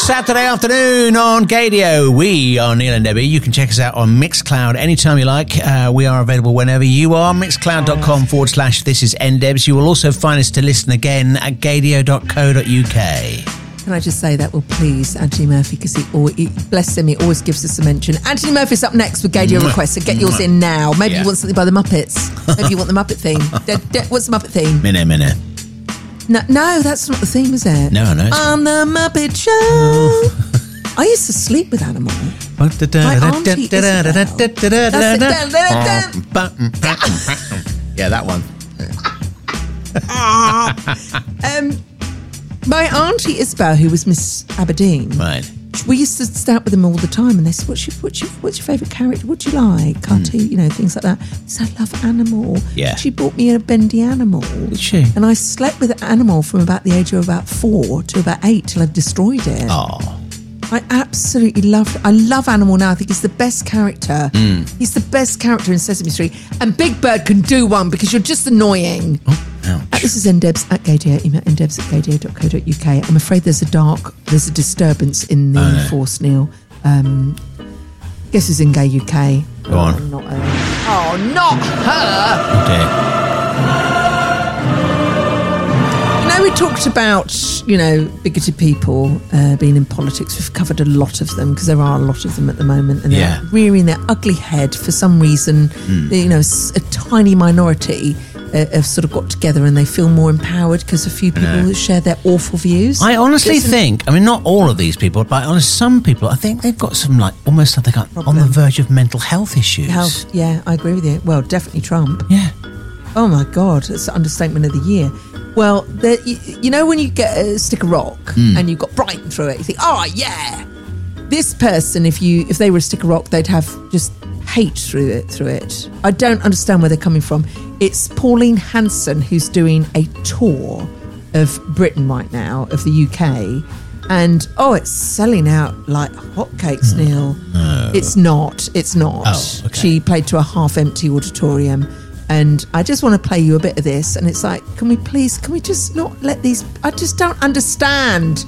Saturday afternoon on Gadio. We are Neil and Debbie. You can check us out on Mixcloud anytime you like. We are available whenever you are. Mixcloud.com/this is NDebs. You will also find us to listen again at gadio.co.uk. Can I just say that will please Anthony Murphy, because he bless him, he always gives us a mention. Anthony Murphy's up next with Gadio requests, so get yours in now. Maybe you want something by the Muppets. Maybe you want the Muppet theme. What's the Muppet theme? Minute. No, that's not the theme, is it? No. On the Muppet Show. I used to sleep with Animal. My auntie Isabel. Yeah, that one. My auntie Isabel, who was Miss Aberdeen, right? We used to stay out with them all the time, and they said, "What's your favourite character? What do you like? Cartoon, things like that." So I love Animal. Yeah. She bought me a bendy Animal. Did she? And I slept with Animal from about the age of about 4 to about 8 till I destroyed it. Oh. I absolutely loved it. I love Animal now. I think he's the best character. He's the best character in Sesame Street. And Big Bird can do one because you're just annoying. Oh, ouch. This is NDebs at Gadio. Email ndebs@gadio.co.uk. I'm afraid there's a disturbance in the force, Neil. Guess who's in Gay UK? Go on. Not her. Oh, not her! Okay. We talked about, bigoted people being in politics. We've covered a lot of them because there are a lot of them at the moment, and they're rearing their ugly head for some reason. A tiny minority have sort of got together and they feel more empowered because a few people share their awful views. I honestly think, not all of these people, but some people, I think they've got some almost something on the verge of mental health issues. Yeah, I agree with you. Well, definitely Trump. Yeah. Oh my God, that's the understatement of the year. Well, when you get a stick of rock and you've got Brighton through it, you think, oh yeah, this person, if they were a stick of rock, they'd have just hate through it. I don't understand where they're coming from. It's Pauline Hanson who's doing a tour of Britain right now, of the UK, and it's selling out like hotcakes, Neil. No. It's not. Oh, okay. She played to a half-empty auditorium. And I just want to play you a bit of this. And it's like, can we just not let these... I just don't understand.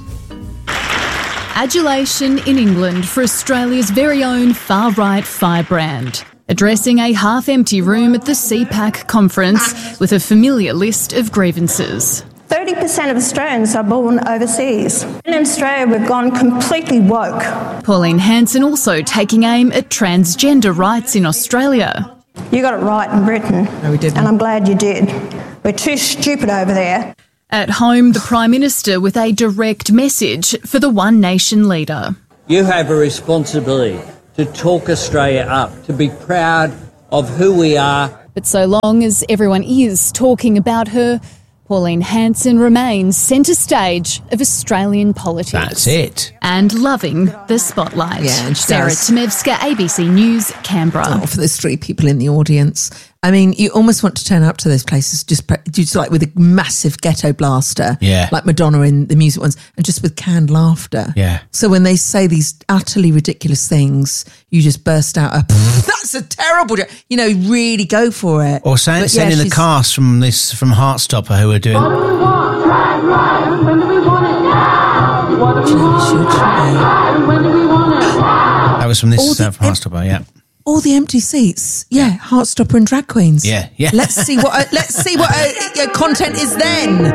Adulation in England for Australia's very own far-right firebrand. Addressing a half-empty room at the CPAC conference with a familiar list of grievances. 30% of Australians are born overseas. In Australia, we've gone completely woke. Pauline Hanson also taking aim at transgender rights in Australia. You got it right in Britain. No, we didn't. And I'm glad you did. We're too stupid over there. At home, the Prime Minister with a direct message for the One Nation leader. You have a responsibility to talk Australia up, to be proud of who we are. But so long as everyone is talking about her, Pauline Hanson remains centre stage of Australian politics. That's it. And loving the spotlight. Yeah, and she Sarah does. Temevska, ABC News, Canberra. For those 3 people in the audience. I mean, you almost want to turn up to those places just like with a massive ghetto blaster. Yeah. Like Madonna in the music ones, and just with canned laughter. Yeah. So when they say these utterly ridiculous things, you just burst out that's a terrible joke. Really go for it. Or sending the cast from Heartstopper who are doing... What do we want? Right. When do we want it now? What do we want? Right. When do we want it now? That was from from Heartstopper, yeah. All the empty seats, Heartstopper and drag queens. Yeah. Let's see what content is then.